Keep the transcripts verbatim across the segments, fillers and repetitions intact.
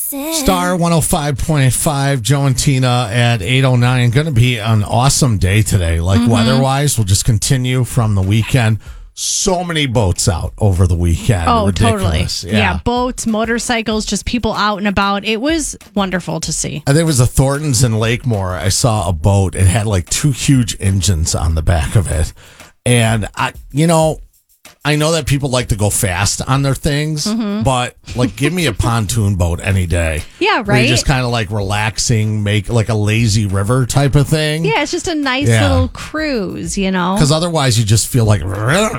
Star one oh five point five, Joe and Tina at eight oh nine. Going to be an awesome day today. Like mm-hmm. weather-wise, we'll just continue from the weekend. So many boats out over the weekend. Oh, Ridiculous. totally. Yeah. yeah, boats, motorcycles, just people out and about. It was wonderful to see. I think it was the Thorntons in Lakemore. I saw a boat. It had like two huge engines on the back of it. And, I, you know, I know that people like to go fast on their things, mm-hmm. but like give me a pontoon boat any day. Yeah, right. Where you're just kind of like relaxing, make like a lazy river type of thing. Yeah, it's just a nice yeah. little cruise, you know? Because otherwise you just feel like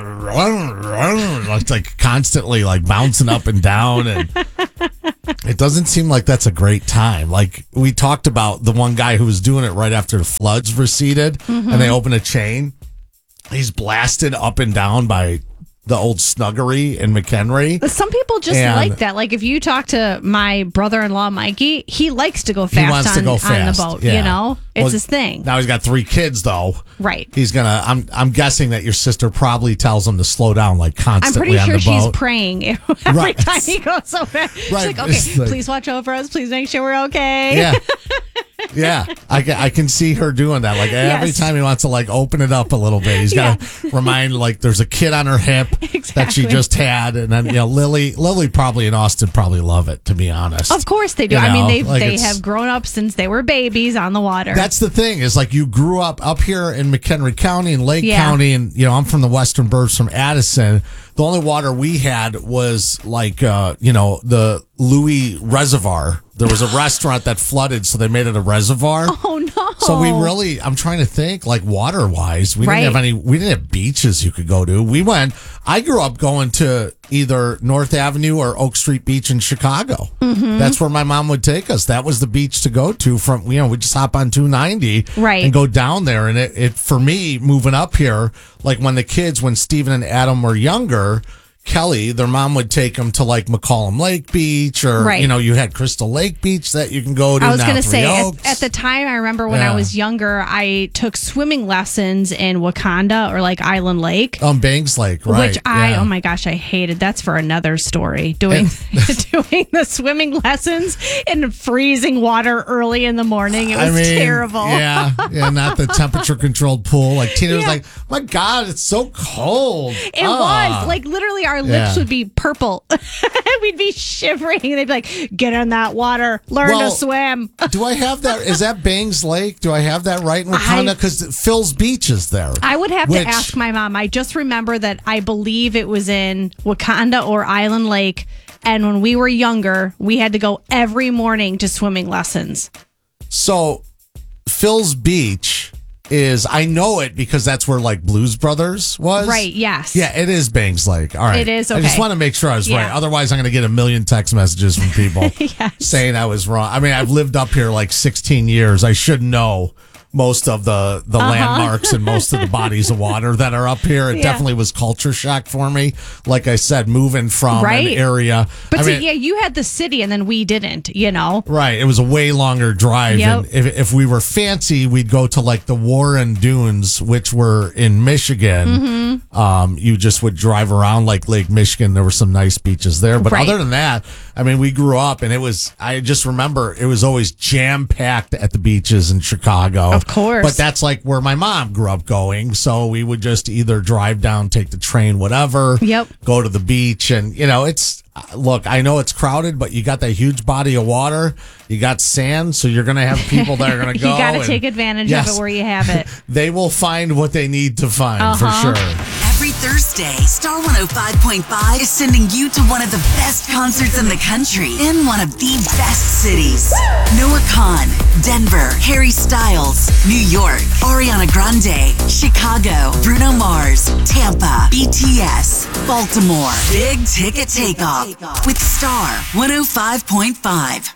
it's like constantly like bouncing up and down, and it doesn't seem like that's a great time. Like we talked about the one guy who was doing it right after the floods receded, mm-hmm. and they opened a chain. He's blasted up and down by the old Snuggery in McHenry. Some people just and like that. Like if you talk to my brother-in-law, Mikey, he likes to go fast, he wants on, to go fast. on the boat. Yeah. You know, it's well, his thing. Now he's got three kids, though. Right. He's gonna. I'm. I'm guessing that your sister probably tells him to slow down, like constantly. I'm pretty on sure the boat. she's praying every right. time he goes so fast. She's right. like, okay, like, please watch over us. Please make sure we're okay. Yeah. Yeah, I can, I can see her doing that. Like every yes. time he wants to like open it up a little bit, he's got to yeah. remind like there's a kid on her hip exactly. that she just had, and then yes. you know Lily, Lily probably in Austin probably love it. To be honest, of course they do. You I know, mean they like they have grown up since they were babies on the water. That's the thing is like you grew up up here in McHenry County and Lake yeah. County, and you know I'm from the Western Burbs from Addison. The only water we had was like uh, you know the Louis Reservoir. There was a restaurant that flooded, so they made it a reservoir. Oh no! So we really, I'm trying to think, like water wise, we right. didn't have any. We didn't have beaches you could go to. We went. I grew up going to either North Avenue or Oak Street Beach in Chicago. Mm-hmm. That's where my mom would take us. That was the beach to go to. From you know, we just hop on two ninety right. and go down there. And it, it for me moving up here, like when the kids, when Steven and Adam were younger. Kelly, their mom would take them to like McCollum Lake Beach, or right. you know, you had Crystal Lake Beach that you can go to. I was going to say at, at the time, I remember when yeah. I was younger, I took swimming lessons in Wakanda or like Island Lake, um, Banks Lake, right? Which I, yeah. oh my gosh, I hated. That's for another story. Doing doing the swimming lessons in freezing water early in the morning. It was I mean, terrible. Yeah, yeah, not the temperature controlled pool. Like Tina yeah. was like, "My God, it's so cold." It ah. was like literally our. Our lips yeah. would be purple. We'd be shivering. They'd be like, get in that water. Learn well, to swim. Do I have that? Is that Bangs Lake? Do I have that right in Wakanda? Because Phil's Beach is there. I would have which, to ask my mom. I just remember that I believe it was in Wakanda or Island Lake. And when we were younger, we had to go every morning to swimming lessons. So Phil's Beach is, I know it because that's where like Blues Brothers was. Right, yes. Yeah, it is Bangs Lake. All right. It is, okay. I just want to make sure I was yeah. right. Otherwise, I'm going to get a million text messages from people yes. saying I was wrong. I mean, I've lived up here like sixteen years. I should know most of the, the uh-huh. landmarks and most of the bodies of water that are up here. It yeah. definitely was culture shock for me. Like I said, moving from right. an area. But I see, mean, yeah, you had the city and then we didn't, you know? Right. It was a way longer drive. Yep. And if, if we were fancy, we'd go to like the Warren Dunes, which were in Michigan. Mm-hmm. Um, you just would drive around like Lake Michigan. There were some nice beaches there. But right. other than that, I mean, we grew up and it was, I just remember it was always jam packed at the beaches in Chicago. Of course. But that's like where my mom grew up going. So we would just either drive down, take the train, whatever. Yep. Go to the beach. And, you know, it's, look, I know it's crowded, but you got that huge body of water. You got sand. So you're going to have people that are going to go. You got to take advantage yes, of it where you have it. They will find what they need to find uh-huh. for sure. Every Thursday, Star one oh five point five is sending you to one of the best concerts in the country in one of the best cities. Noah Kahan, Denver, Harry Styles, New York, Ariana Grande, Chicago, Bruno Mars, Tampa, B T S, Baltimore. Big Ticket Takeoff with Star one oh five point five.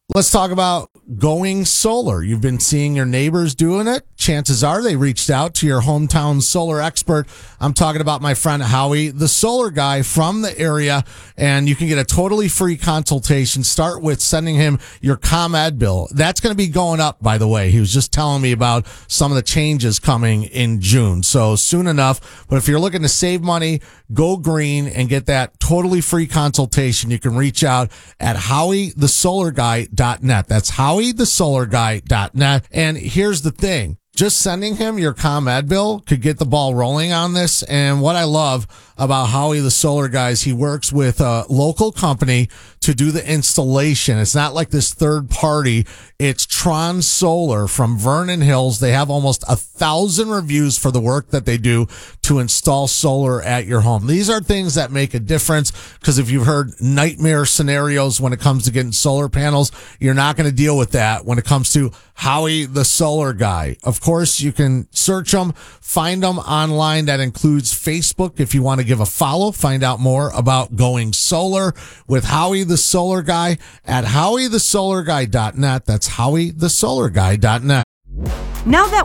Let's talk about going solar. You've been seeing your neighbors doing it. Chances are they reached out to your hometown solar expert. I'm talking about my friend Howie, the solar guy from the area, and you can get a totally free consultation. Start with sending him your ComEd bill. That's going to be going up, by the way. He was just telling me about some of the changes coming in June, so soon enough. But if you're looking to save money, go green and get that totally free consultation. You can reach out at howie the solar guy dot net. That's howie the solar guy dot net. And here's the thing. Just sending him your ComEd bill could get the ball rolling on this. And what I love about Howie the Solar Guy is he works with a local company to do the installation. It's not like this third party. It's Tron Solar from Vernon Hills. They have almost a thousand reviews for the work that they do to install solar at your home. These are things that make a difference, because if you've heard nightmare scenarios when it comes to getting solar panels, you're not going to deal with that when it comes to Howie the Solar Guy. Of course, you can search them, find them online. That includes Facebook if you want to give a follow. Find out more about going solar with Howie the Solar Guy at howie the solar guy dot net. That's howie the solar guy dot net. Now that